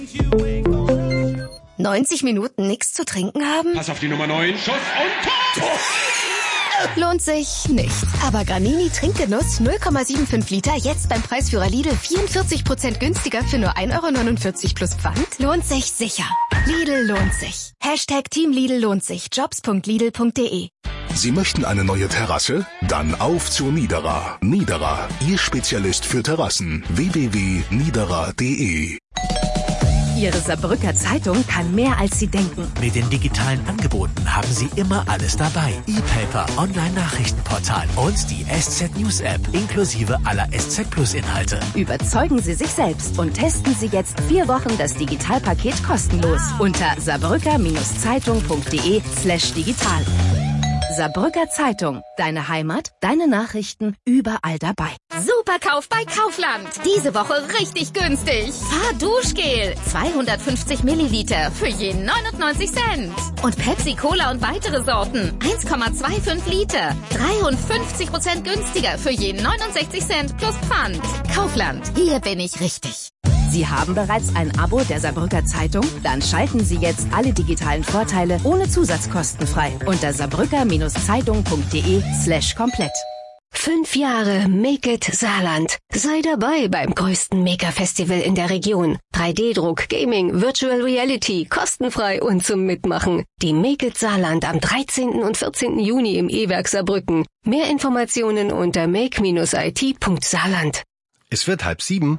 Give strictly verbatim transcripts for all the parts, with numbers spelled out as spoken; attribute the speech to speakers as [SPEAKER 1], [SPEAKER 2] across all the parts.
[SPEAKER 1] neunzig Minuten nichts zu trinken haben?
[SPEAKER 2] Pass auf die Nummer neun. Schuss und Tor!
[SPEAKER 1] Lohnt sich nicht. Aber Granini Trinkgenuss null Komma fünfundsiebzig Liter jetzt beim Preisführer Lidl vierundvierzig Prozent günstiger für nur ein Euro neunundvierzig plus Pfand. Lohnt sich sicher. Lidl lohnt sich. Hashtag Team Lidl lohnt sich. Jobs punkt lidl punkt de.
[SPEAKER 3] Sie möchten eine neue Terrasse? Dann auf zu Niederer. Niederer, Ihr Spezialist für Terrassen. w w w punkt niederer punkt de.
[SPEAKER 4] Ihre Saarbrücker Zeitung kann mehr, als Sie denken.
[SPEAKER 5] Mit den digitalen Angeboten haben Sie immer alles dabei. E-Paper, Online-Nachrichtenportal und die S Z News App inklusive aller S Z Plus Inhalte.
[SPEAKER 4] Überzeugen Sie sich selbst und testen Sie jetzt vier Wochen das Digitalpaket kostenlos unter saarbrücker-zeitung punkt de slash digital. Saarbrücker Zeitung. Deine Heimat, deine Nachrichten, überall dabei.
[SPEAKER 1] Superkauf bei Kaufland. Diese Woche richtig günstig. Fahrduschgel. zweihundertfünfzig Milliliter für je neunundneunzig Cent. Und Pepsi Cola und weitere Sorten. eins Komma fünfundzwanzig Liter. dreiundfünfzig Prozent günstiger für je neunundsechzig Cent plus Pfand. Kaufland. Hier bin ich richtig.
[SPEAKER 4] Sie haben bereits ein Abo der Saarbrücker Zeitung? Dann schalten Sie jetzt alle digitalen Vorteile ohne Zusatzkosten frei unter saarbrücker-zeitung punkt de slash komplett.
[SPEAKER 6] Fünf Jahre Make It Saarland. Sei dabei beim größten Maker-Festival in der Region. drei D Druck, Gaming, Virtual Reality, kostenfrei und zum Mitmachen. Die Make It Saarland am dreizehnten und vierzehnten Juni im E-Werk Saarbrücken. Mehr Informationen unter make Bindestrich I T Punkt saarland.
[SPEAKER 7] Es wird halb sieben.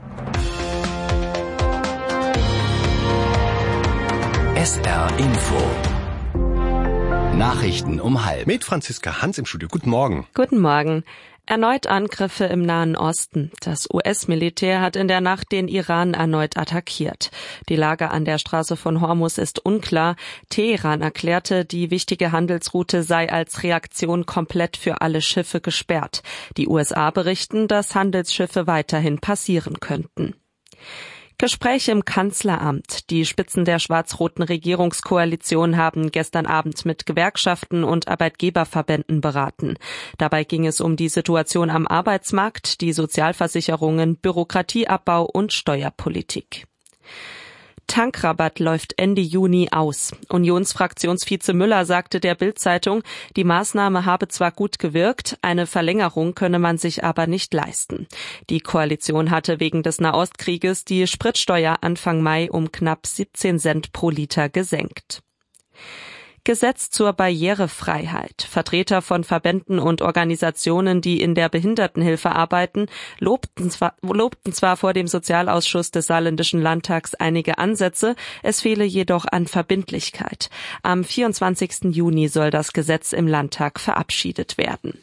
[SPEAKER 8] S R Info. Nachrichten um halb.
[SPEAKER 7] Mit Franziska Hans im Studio. Guten Morgen.
[SPEAKER 9] Guten Morgen. Erneut Angriffe im Nahen Osten. Das U S-Militär hat in der Nacht den Iran erneut attackiert. Die Lage an der Straße von Hormuz ist unklar. Teheran erklärte, die wichtige Handelsroute sei als Reaktion komplett für alle Schiffe gesperrt. Die U S A berichten, dass Handelsschiffe weiterhin passieren könnten. Gespräche im Kanzleramt. Die Spitzen der schwarz-roten Regierungskoalition haben gestern Abend mit Gewerkschaften und Arbeitgeberverbänden beraten. Dabei ging es um die Situation am Arbeitsmarkt, die Sozialversicherungen, Bürokratieabbau und Steuerpolitik. Tankrabatt läuft Ende Juni aus. Unionsfraktionsvize Müller sagte der Bild-Zeitung, die Maßnahme habe zwar gut gewirkt, eine Verlängerung könne man sich aber nicht leisten. Die Koalition hatte wegen des Nahostkrieges die Spritsteuer Anfang Mai um knapp siebzehn Cent pro Liter gesenkt. Gesetz zur Barrierefreiheit. Vertreter von Verbänden und Organisationen, die in der Behindertenhilfe arbeiten, lobten zwar, lobten zwar vor dem Sozialausschuss des Saarländischen Landtags einige Ansätze, es fehle jedoch an Verbindlichkeit. Am vierundzwanzigsten Juni soll das Gesetz im Landtag verabschiedet werden.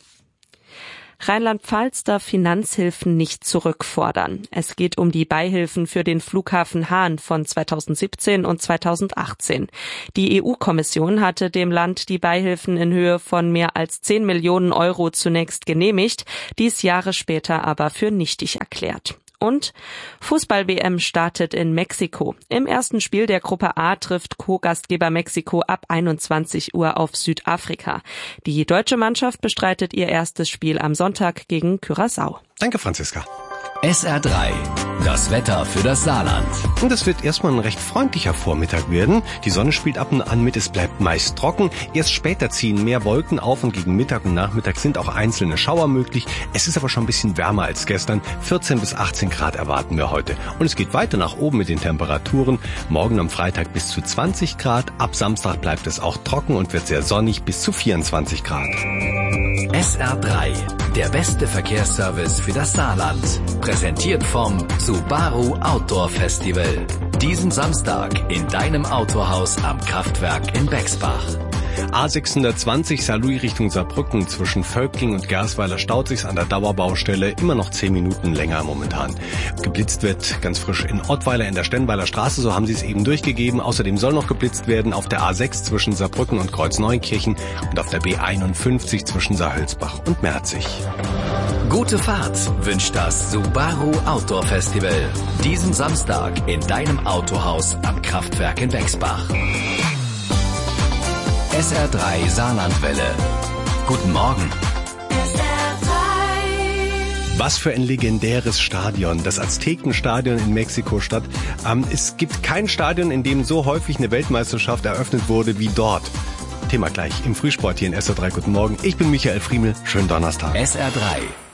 [SPEAKER 9] Rheinland-Pfalz darf Finanzhilfen nicht zurückfordern. Es geht um die Beihilfen für den Flughafen Hahn von zweitausendsiebzehn und zweitausendachtzehn. Die E U-Kommission hatte dem Land die Beihilfen in Höhe von mehr als zehn Millionen Euro zunächst genehmigt, dies Jahre später aber für nichtig erklärt. Und Fußball-W M startet in Mexiko. Im ersten Spiel der Gruppe A trifft Co-Gastgeber Mexiko ab einundzwanzig Uhr auf Südafrika. Die deutsche Mannschaft bestreitet ihr erstes Spiel am Sonntag gegen Curaçao.
[SPEAKER 7] Danke, Franziska.
[SPEAKER 8] S R drei. Das Wetter für das Saarland.
[SPEAKER 7] Und es wird erstmal ein recht freundlicher Vormittag werden. Die Sonne spielt ab und an mit, es bleibt meist trocken. Erst später ziehen mehr Wolken auf und gegen Mittag und Nachmittag sind auch einzelne Schauer möglich. Es ist aber schon ein bisschen wärmer als gestern. vierzehn bis achtzehn Grad erwarten wir heute. Und es geht weiter nach oben mit den Temperaturen. Morgen am Freitag bis zu zwanzig Grad. Ab Samstag bleibt es auch trocken und wird sehr sonnig bis zu vierundzwanzig Grad.
[SPEAKER 8] S R drei. Der beste Verkehrsservice für das Saarland. Präsentiert vom Subaru Outdoor Festival. Diesen Samstag in deinem Autohaus am Kraftwerk in Bexbach.
[SPEAKER 7] A sechshundertzwanzig Saarlouis Richtung Saarbrücken zwischen Völkling und Gersweiler staut sich's an der Dauerbaustelle immer noch zehn Minuten länger momentan. Geblitzt wird ganz frisch in Ottweiler in der Stenweiler Straße, so haben sie es eben durchgegeben. Außerdem soll noch geblitzt werden auf der A sechs zwischen Saarbrücken und Kreuzneunkirchen und auf der B einundfünfzig zwischen Saarhölzbach und Merzig.
[SPEAKER 8] Gute Fahrt wünscht das Subaru Outdoor Festival. Diesen Samstag in deinem Autohaus am Kraftwerk in Bexbach. S R drei Saarlandwelle. Guten Morgen.
[SPEAKER 10] S R drei.
[SPEAKER 7] Was für ein legendäres Stadion, das Aztekenstadion in Mexiko-Stadt. Ähm, es gibt kein Stadion, in dem so häufig eine Weltmeisterschaft eröffnet wurde wie dort. Thema gleich im Frühsport hier in S R drei. Guten Morgen, ich bin Michael Friemel. Schönen Donnerstag.
[SPEAKER 8] S R drei.